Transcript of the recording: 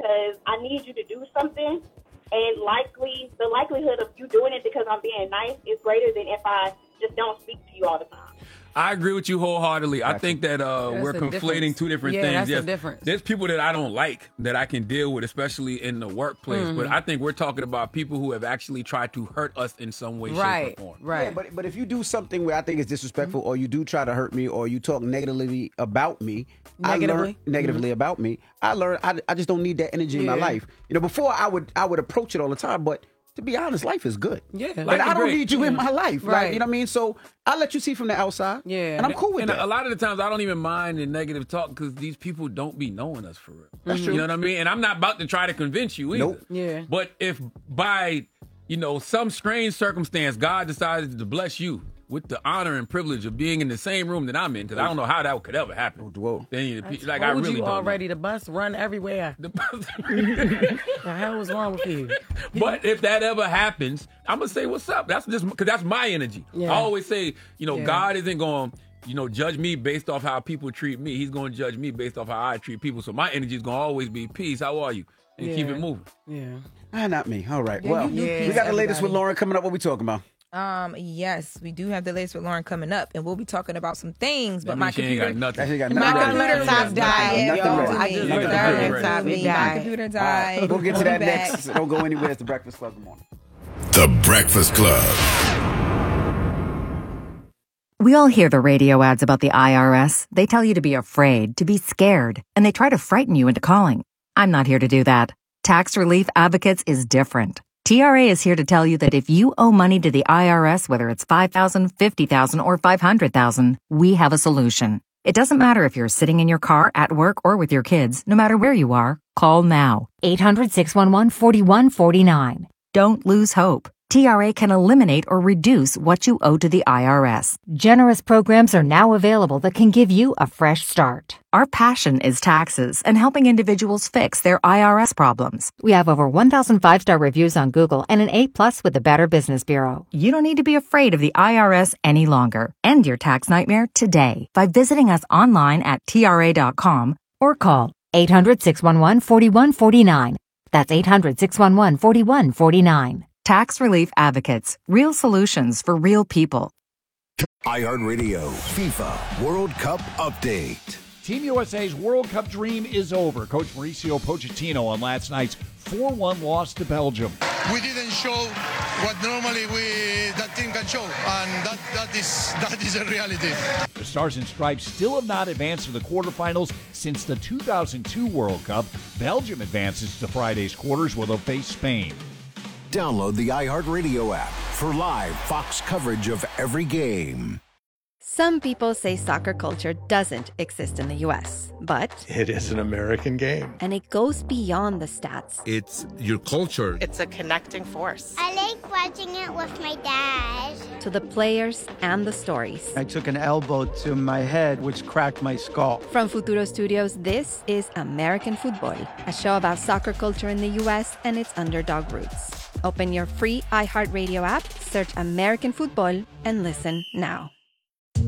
because I need you to do something. And the likelihood of you doing it because I'm being nice is greater than if I just don't speak to you all the time. I agree with you wholeheartedly. I think that we're conflating two different things. That's the difference. There's people that I don't like that I can deal with, especially in the workplace. Mm-hmm. But I think we're talking about people who have actually tried to hurt us in some way, shape, or form. Right. Yeah, but if you do something where I think it's disrespectful, or you do try to hurt me, or you talk negatively about me, Negatively about me, I learned I just don't need that energy in my life. You know, before I would approach it all the time, but to be honest, life is good. Yeah. But I don't need you in my life. Right. Like, you know what I mean? So I let you see from the outside. Yeah. And I'm cool with And that. a lot of the times, I don't even mind the negative talk because these people don't be knowing us for real. That's true. You know what I mean? And I'm not about to try to convince you either. Nope. Yeah. But if by, some strange circumstance, God decided to bless you with the honor and privilege of being in the same room that I'm in, because I don't know how that could ever happen. Whoa. Then I really you already know. the bus run everywhere. The bus. The hell was wrong with you? But if that ever happens, I'm gonna say what's up. That's just because that's my energy. Yeah. I always say, God isn't going judge me based off how people treat me. He's going to judge me based off how I treat people. So my energy is going to always be peace. How are you? And keep it moving. Yeah. Not me. All right. Yeah, Well, we got the latest with everybody. Lauren coming up. What we talking about? Yes, we do have the latest with Lauren coming up, and we'll be talking about some things. But That my means she ain't computer, got nothing. She got my nothing computer ready. laptop died. Nothing ready. I just Nothing learned ready. it to me. My computer died. We'll get to that We'll be back. next. Don't go anywhere. It's the Breakfast Club. Good morning. The Breakfast Club. We all hear the radio ads about the IRS. They tell you to be afraid, to be scared, and they try to frighten you into calling. I'm not here to do that. Tax Relief Advocates is different. TRA is here to tell you that if you owe money to the IRS, whether it's $5,000, $50,000, or $500,000, we have a solution. It doesn't matter if you're sitting in your car, at work, or with your kids. No matter where you are, call now. 800-611-4149. Don't lose hope. TRA can eliminate or reduce what you owe to the IRS. Generous programs are now available that can give you a fresh start. Our passion is taxes and helping individuals fix their IRS problems. We have over 1,000 5-star reviews on Google and an A+ with the Better Business Bureau. You don't need to be afraid of the IRS any longer. End your tax nightmare today by visiting us online at TRA.com or call 800-611-4149. That's 800-611-4149. Tax Relief Advocates. Real solutions for real people. iHeartRadio FIFA World Cup Update. Team USA's World Cup dream is over. Coach Mauricio Pochettino on last night's 4-1 loss to Belgium. We didn't show what normally that team can show, and that is a reality. The Stars and Stripes still have not advanced to the quarterfinals since the 2002 World Cup. Belgium advances to Friday's quarters where they'll face Spain. Download the iHeartRadio app for live Fox coverage of every game. Some people say soccer culture doesn't exist in the U.S., but it is an American game. And it goes beyond the stats. It's your culture. It's a connecting force. I like watching it with my dad. To the players and the stories. I took an elbow to my head, which cracked my skull. From Futuro Studios, this is American Football, a show about soccer culture in the U.S. and its underdog roots. Open your free iHeartRadio app, search American Football, and listen now.